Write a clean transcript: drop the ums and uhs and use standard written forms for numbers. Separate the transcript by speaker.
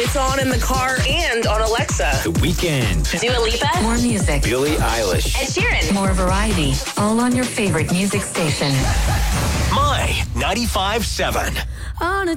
Speaker 1: It's on in the car and on Alexa.
Speaker 2: The Weeknd.
Speaker 1: Dua Lipa.
Speaker 3: More music.
Speaker 2: Billie Eilish.
Speaker 1: Ed Sheeran.
Speaker 3: More variety. All on your favorite music station.
Speaker 4: My 95.7.
Speaker 3: On a